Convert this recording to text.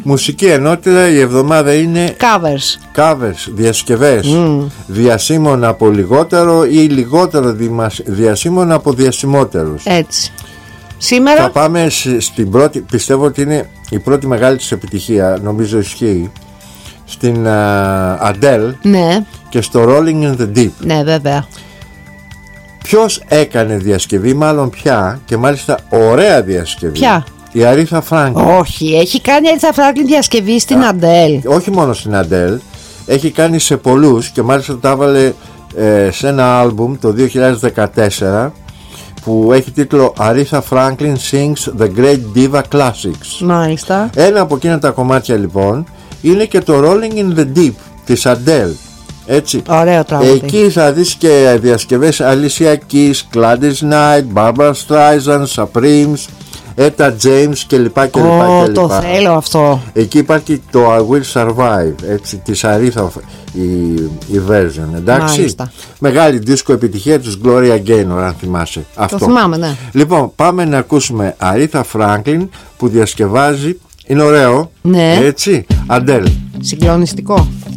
Μουσική ενότητα η εβδομάδα είναι covers, διασκευές διασύμων από λιγότερο ή λιγότερο διασύμων από διασημότερους. Έτσι. Σήμερα θα πάμε στην πρώτη, πιστεύω ότι είναι η πρώτη μεγάλη της επιτυχία, νομίζω ισχύει, στην Adele, ναι, και στο Rolling in the Deep. Ναι, βέβαια. Ποιος έκανε διασκευή, μάλλον πια, και μάλιστα ωραία διασκευή? Ποια? Η Aretha Franklin. Όχι, έχει κάνει η Aretha Franklin διασκευή στην Adele. Όχι μόνο στην Adele, έχει κάνει σε πολλούς και μάλιστα τα έβαλε σε ένα άλμπουμ το 2014 που έχει τίτλο Aretha Franklin Sings The Great Diva Classics. Μάλιστα. Ένα από εκείνα τα κομμάτια λοιπόν είναι και το Rolling in the Deep της Adele. Έτσι. Ωραίο τραγούδι. Εκεί θα δεις και διασκευές Alicia Keys, Gladys Knight, Barbara Streisand, Supremes, Etta James κλπ. Το θέλω αυτό. Εκεί υπάρχει το I Will Survive, έτσι, της Aretha, η version, εντάξει. Μάλιστα. Μεγάλη δίσκο επιτυχία τους Gloria Gaynor, αν θυμάσαι. Αυτό. Το θυμάμαι, ναι. Λοιπόν, πάμε να ακούσουμε Aretha Franklin που διασκευάζει, είναι ωραίο, ναι, έτσι, Adele. συγκλονιστικό.